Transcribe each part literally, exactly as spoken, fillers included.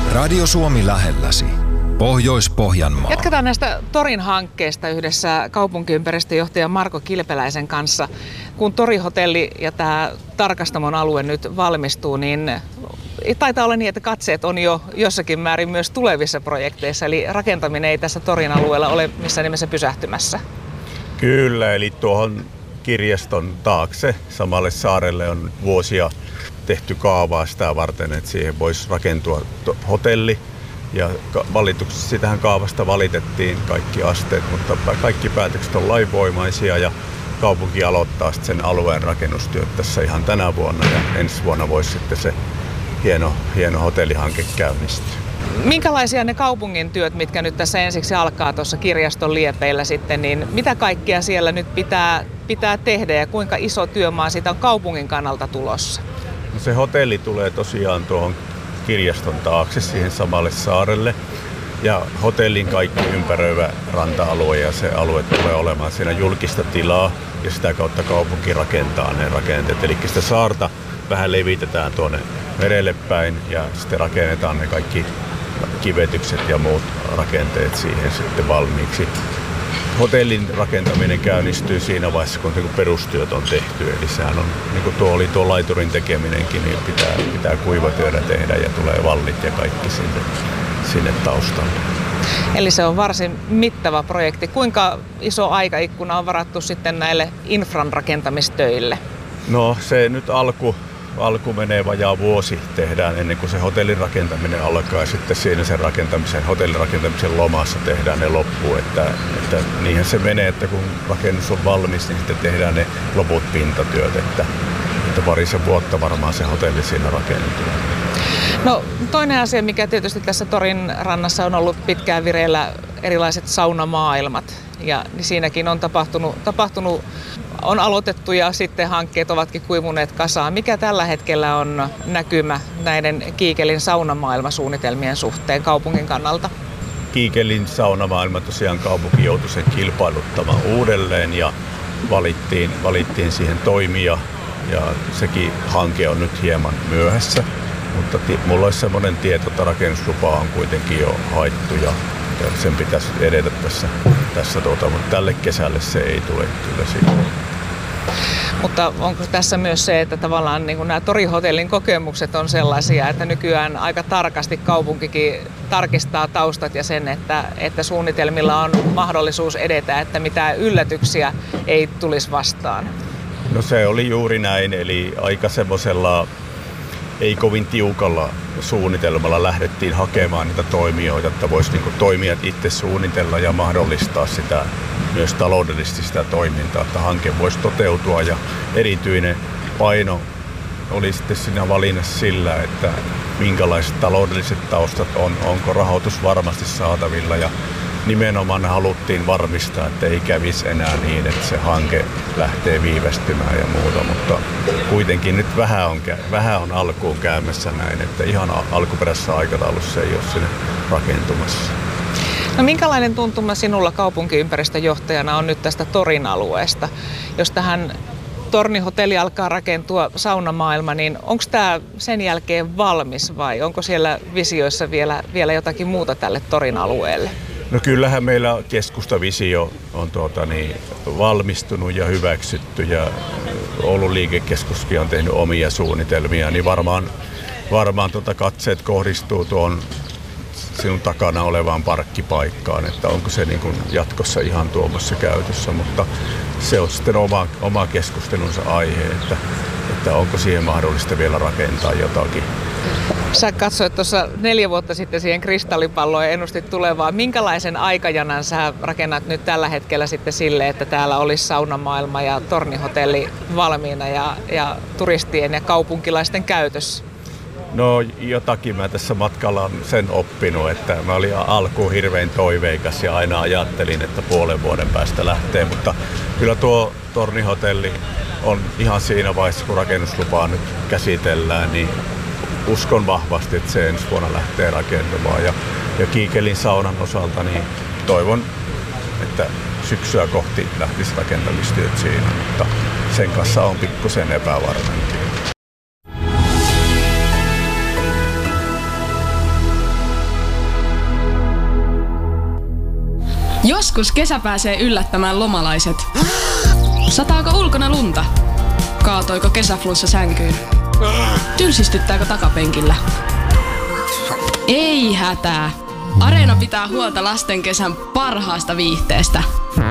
Radio Suomi lähelläsi. Pohjois-Pohjanmaa. Jatketaan näistä Torin hankkeesta yhdessä kaupunkiympäristöjohtaja Marko Kilpeläisen kanssa. Kun Tori-hotelli ja tämä Tarkastamon alue nyt valmistuu, niin taitaa olla niin, että katseet on jo jossakin määrin myös tulevissa projekteissa. Eli rakentaminen ei tässä Torin alueella ole missään nimessä pysähtymässä. Kyllä, eli tuohon kirjaston taakse samalle saarelle on vuosia tehty kaavaa sitä varten, että siihen voisi rakentua hotelli. Ja valituksessa sitähän kaavasta valitettiin kaikki asteet, mutta kaikki päätökset on lainvoimaisia ja kaupunki aloittaa sitten sen alueen rakennustyöt tässä ihan tänä vuonna ja ensi vuonna voisi sitten se hieno, hieno hotellihanke käynnistyä. Minkälaisia ne kaupungin työt, mitkä nyt tässä ensiksi alkaa tuossa kirjaston liepeillä sitten, niin mitä kaikkea siellä nyt pitää, pitää tehdä ja kuinka iso työmaa siitä on kaupungin kannalta tulossa? No se hotelli tulee tosiaan tuohon kirjaston taakse siihen samalle saarelle ja hotellin kaikki ympäröivä ranta-alue ja se alue tulee olemaan siinä julkista tilaa ja sitä kautta kaupunki rakentaa ne rakenteet. Eli sitä saarta vähän levitetään tuonne merelle päin ja sitten rakennetaan ne kaikki kivetykset ja muut rakenteet siihen sitten valmiiksi. Hotellin rakentaminen käynnistyy siinä vaiheessa, kun perustyöt on tehty. Eli sehän on, niin kuin tuo oli tuo laiturin tekeminenkin, niin pitää, pitää kuivatyötä tehdä ja tulee vallit ja kaikki sinne, sinne taustalle. Eli se on varsin mittava projekti. Kuinka iso aikaikkuna on varattu sitten näille infran rakentamistöille? No se nyt alku, alku menee vajaa vuosi tehdään ennen kuin se hotellin rakentaminen alkaa ja sitten siinä sen rakentamisen, hotellin rakentamisen lomassa tehdään ne loppuun. Että, että niinhän se menee, että kun rakennus on valmis, niin sitten tehdään ne loput pintatyöt, että, että parisen vuotta varmaan se hotelli siinä rakentuu. No toinen asia, mikä tietysti tässä Torin rannassa on ollut pitkään vireillä, erilaiset saunamaailmat. Ja niin siinäkin on tapahtunut, tapahtunut, on aloitettu ja sitten hankkeet ovatkin kuivuneet kasaan. Mikä tällä hetkellä on näkymä näiden Kiikelin saunamaailmasuunnitelmien suhteen kaupungin kannalta? Kiikelin saunamaailma tosiaan kaupunki joutui sen kilpailuttamaan uudelleen ja valittiin, valittiin siihen toimija. Ja sekin hanke on nyt hieman myöhässä, mutta t- mulla olisi semmoinen tieto, että rakennuslupa on kuitenkin jo haettu ja sen pitäisi edetä tässä, tässä tuota, mutta tälle kesälle se ei tule kyllä siitä. Mutta onko tässä myös se, että tavallaan niin kuin nämä Tori-hotellin kokemukset on sellaisia, että nykyään aika tarkasti kaupunkikin tarkistaa taustat ja sen, että, että suunnitelmilla on mahdollisuus edetä, että mitään yllätyksiä ei tulisi vastaan? No se oli juuri näin, eli aika semmoisella ei kovin tiukalla suunnitelmalla lähdettiin hakemaan niitä toimijoita, että voisi niin kuin toimijat itse suunnitella ja mahdollistaa sitä myös taloudellisesti sitä toimintaa, että hanke voisi toteutua ja erityinen paino oli sitten siinä valinnassa sillä, että minkälaiset taloudelliset taustat on, onko rahoitus varmasti saatavilla ja nimenomaan haluttiin varmistaa, että ei kävisi enää niin, että se hanke lähtee viivästymään ja muuta, mutta kuitenkin nyt vähän on, vähän on alkuun käymässä näin, että ihan alkuperäisessä aikataulussa ei ole sinne rakentumassa. No minkälainen tuntuma sinulla kaupunkiympäristöjohtajana on nyt tästä Torin alueesta? Jos tähän Torni-hotelli alkaa rakentua saunamaailma, niin onko tämä sen jälkeen valmis vai onko siellä visioissa vielä, vielä jotakin muuta tälle Torin alueelle? No kyllähän meillä keskustavisio on tuota niin, valmistunut ja hyväksytty ja Oulun liikekeskuskin on tehnyt omia suunnitelmia, niin varmaan, varmaan tuota katseet kohdistuu tuon sinun takana olevaan parkkipaikkaan, että onko se niin kuin jatkossa ihan tuomassa käytössä, mutta se on sitten oma, oma keskustelunsa aihe, että, että onko siihen mahdollista vielä rakentaa jotakin. Sä katsoit tuossa neljä vuotta sitten siihen kristallipalloon ja ennustit tulevaa. Minkälaisen aikajanan sä rakennat nyt tällä hetkellä sitten sille, että täällä olisi saunamaailma ja Torni-hotelli valmiina ja, ja turistien ja kaupunkilaisten käytössä? No jotakin mä tässä matkalla on sen oppinut, että mä olin alkuun hirveän toiveikas ja aina ajattelin, että puolen vuoden päästä lähtee, mutta kyllä tuo Torni-hotelli on ihan siinä vaiheessa, kun rakennuslupaa nyt käsitellään, niin uskon vahvasti, että se ensi vuonna lähtee rakentumaan. Ja, ja Kiikelin saunan osalta niin toivon, että syksyä kohti lähtisi rakentamistyöt siinä, mutta sen kanssa on pikkusen epävarmempi. Joskus kesä pääsee yllättämään lomalaiset. Sataako ulkona lunta? Kaatoiko kesäflunssa sänkyyn? Tylsistyttääkö takapenkillä? Ei hätää. Areena pitää huolta lasten kesän parhaasta viihteestä.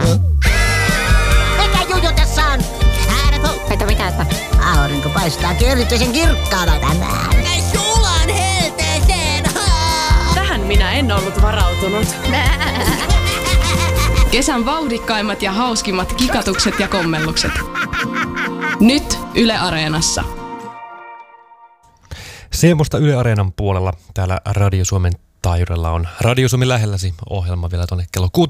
Mikä juju tässä on? Että mitä, että aurinko paistaa erityisen kirkkaana tänään. Sulan helteeseen! Tähän minä en ollut varautunut. Kesän vauhdikkaimmat ja hauskimmat kikatukset ja kommellukset. Nyt Yle Areenassa. Semmoista Yle Areenan puolella täällä Radio Suomen taajuudella on Radio Suomi lähelläsi -ohjelma vielä tuonne kello kuusi